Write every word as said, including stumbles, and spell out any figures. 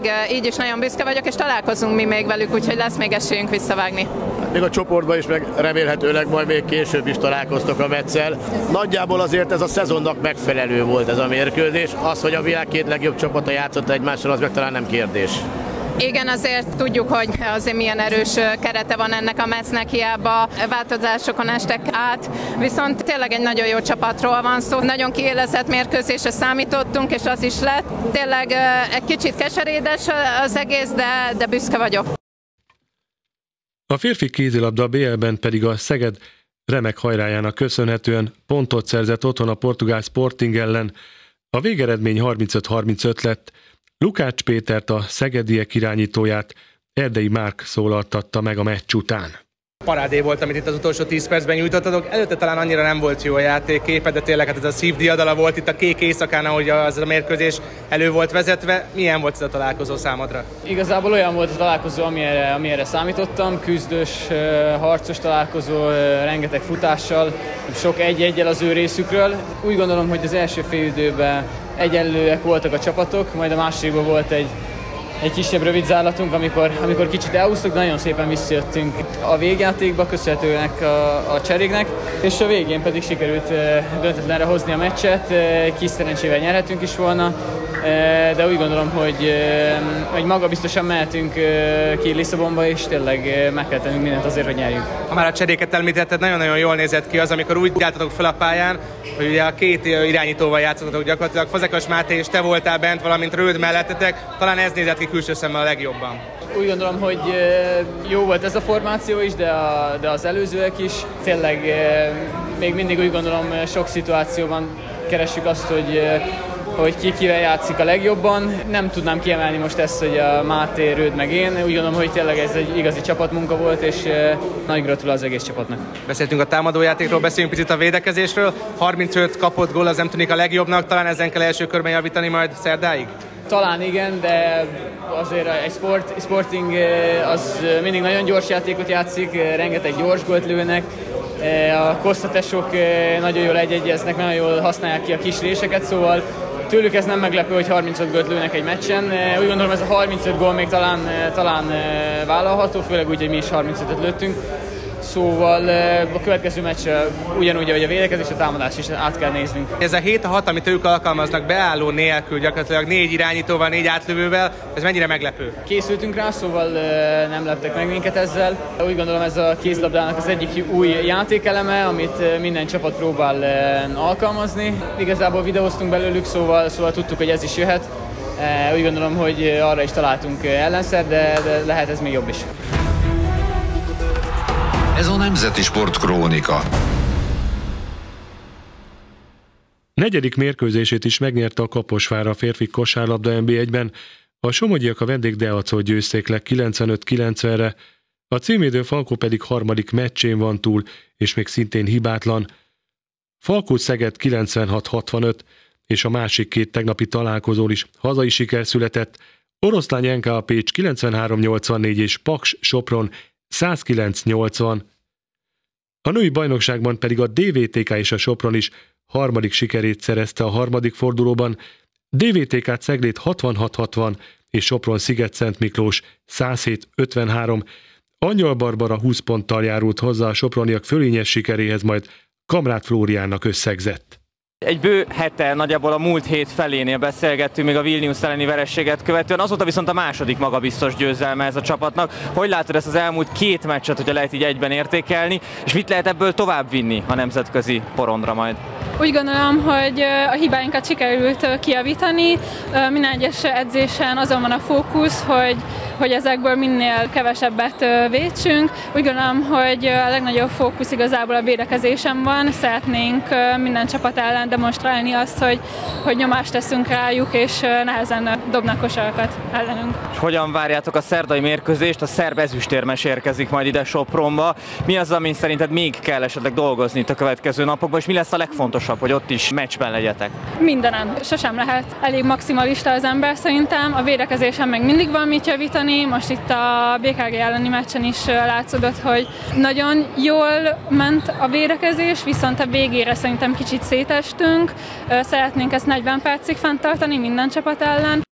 tényleg így is nagyon büszke vagyok, és találkozunk mi még velük, úgyhogy lesz még esélyünk visszavágni. Még a csoportban is, meg remélhetőleg majd még később is találkoztok a Metszel. Nagyjából azért ez a szezonnak megfelelő volt ez a mérkőzés. Az, hogy a világ két legjobb csapata játszott egymással, az meg talán nem kérdés. Igen, azért tudjuk, hogy azért milyen erős kerete van ennek a Metsnek, hiába változásokon estek át, viszont tényleg egy nagyon jó csapatról van szó. Nagyon kiélezett mérkőzésre számítottunk, és az is lett. Tényleg egy kicsit keserédes az egész, de, de büszke vagyok. A férfi kézilabda bé el-ben pedig a Szeged remek hajrájának köszönhetően pontot szerzett otthon a portugál Sporting ellen. A végeredmény harmincöt harmincöt lett. Lukács Pétert, a szegediek irányítóját Erdei Márk szólaltatta meg a meccs után. Parádé volt, amit itt az utolsó tíz percben nyújtottatok. Előtte talán annyira nem volt jó a játékképe, de tényleg hát ez a szívdiadala volt itt a kék éjszakán, ahogy az a mérkőzés elő volt vezetve. Milyen volt ez a találkozó számodra? Igazából olyan volt a találkozó, amire, amire számítottam. Küzdős, harcos találkozó, rengeteg futással, sok egy-egyel az ő részükről. Úgy gondolom, hogy az első félidőben egyenlőek voltak a csapatok, majd a másikban volt egy Egy kisebb rövid zárlatunk, amikor, amikor kicsit elhúztuk, nagyon szépen visszajöttünk a végjátékba, köszönhetőnek a, a cseréknek, és a végén pedig sikerült döntetlenre hozni a meccset, kis szerencsével nyerhetünk is volna, de úgy gondolom, hogy, hogy magabiztosan mehetünk ki Lisszabonba, és tényleg meg kell tennünk mindent azért, hogy nyerjünk. Ha már a cseréket említetted, nagyon-nagyon jól nézett ki az, amikor úgy álltatok fel a pályán, hogy ugye a két irányítóval játszottatok gyakorlatilag, Fazekas Máté és te voltál bent, valamint Röld mellettetek, talán ez nézett ki külső szemmel a legjobban. Úgy gondolom, hogy jó volt ez a formáció is, de, a, de az előzőek is. Tényleg még mindig úgy gondolom, sok szituációban keressük azt, hogy hogy ki kivel játszik a legjobban. Nem tudnám kiemelni most ezt, hogy a Máté, Röld meg én. Úgy gondolom, hogy tényleg ez egy igazi csapatmunka volt, és nagy gratulál az egész csapatnak. Beszéltünk a támadójátékról, beszéljünk picit a védekezésről. harmincöt kapott gól, az nem tűnik a legjobbnak, talán ezen kell első körben javítani majd szerdáig? Talán igen, de azért egy sport, Sporting az mindig nagyon gyors játékot játszik, rengeteg gyors gólt lőnek, a kosztatesok nagyon jól egy-egyeznek, nagyon jól használják ki a kis réseket, szóval tőlük ez nem meglepő, hogy harmincöt gólt lőnek egy meccsen. Úgy gondolom, ez a harmincöt gól még talán, talán vállalható, főleg úgy, hogy mi is harmincötöt lőttünk. Szóval a következő meccs ugyanúgy, ahogy a védekezés, a támadás is át kell néznünk. Ez a hét hat, amit ők alkalmaznak beálló nélkül, gyakorlatilag négy irányítóval, négy átlövővel, ez mennyire meglepő? Készültünk rá, szóval nem leptek meg minket ezzel. Úgy gondolom, ez a kézlabdának az egyik új játékeleme, amit minden csapat próbál alkalmazni. Igazából videóztunk belőlük, szóval, szóval tudtuk, hogy ez is jöhet. Úgy gondolom, hogy arra is találtunk ellenszer, de, de lehet ez még jobb is. Ez a Nemzeti Sport Krónika. Negyedik mérkőzését is megnyerte a Kaposvár a férfi kosárlabda en bé egyben. A somogyiak a vendég Deacot győzték le kilencvenöt kilencvenre, a címvédő Falkó pedig harmadik meccsén van túl, és még szintén hibátlan. Falkó-Szeged kilencvenhat hatvanöt, és a másik két tegnapi találkozón is hazai siker született. Oroszlány en ká Pécs kilencvenhárom nyolcvannégy és Paks Sopron száz kilenc nyolcvan. A női bajnokságban pedig a dé vé té ká és a Sopron is harmadik sikerét szerezte a harmadik fordulóban. dé vé té ká Ceglét hatvanhat hatvan és Sopron Sziget-Szent Miklós száz hét ötvenhárom. Angyal Barbara húsz ponttal járult hozzá a soproniak fölényes sikeréhez, majd Kamrát Flóriánnak összegzett. Egy bő hete, nagyjából a múlt hét felénél beszélgettünk még a Vilnius elleni vereséget követően, azóta viszont a második magabiztos győzelme ez a csapatnak. Hogy látod ezt az elmúlt két meccset, hogyha lehet így egyben értékelni, és mit lehet ebből tovább vinni a nemzetközi porondra majd? Úgy gondolom, hogy a hibáinkat sikerült kijavítani. Minden egyes edzésen azon van a fókusz, hogy, hogy ezekből minél kevesebbet vétsünk. Úgy gondolom, hogy a legnagyobb fókusz igazából a védekezésen van. Szeretnénk minden csapat ellen demonstrálni azt, hogy, hogy nyomást teszünk rájuk, és nehezen dobnak kosarakat ellenünk. És hogyan várjátok a szerdai mérkőzést? A szerb ezüstérmes érkezik majd ide Sopronba. Mi az, amin szerinted még kell esetleg dolgozni itt a következő napokban, és mi lesz a legfontosabb, hogy ott is meccsben legyetek? Mindenen. Sosem lehet elég maximalista az ember szerintem. A védekezésen meg mindig van mit javítani. Most itt a bé ká gé elleni meccsen is látszódott, hogy nagyon jól ment a védekezés, viszont a végére szerintem kicsit szétestünk. Szeretnénk ezt negyven percig fenntartani minden csapat ellen.